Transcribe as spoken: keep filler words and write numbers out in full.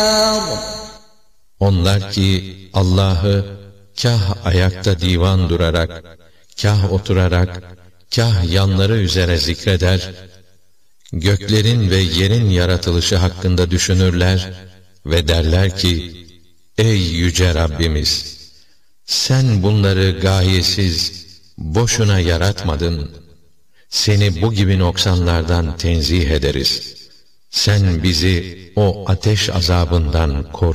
Onlar ki Allah'ı kah ayakta divan durarak, kah oturarak, kah yanları üzere zikreder, göklerin ve yerin yaratılışı hakkında düşünürler ve derler ki, ey yüce Rabbimiz! Sen bunları gayesiz, boşuna yaratmadın. Seni bu gibi noksanlardan tenzih ederiz. Sen bizi o ateş azabından koru.